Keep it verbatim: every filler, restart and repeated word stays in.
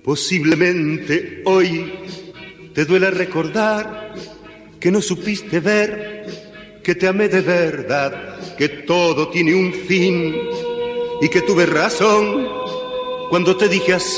Posiblemente hoy te duele recordar que no supiste ver, que te amé de verdad, que todo tiene un fin y que tuve razón cuando te dije así.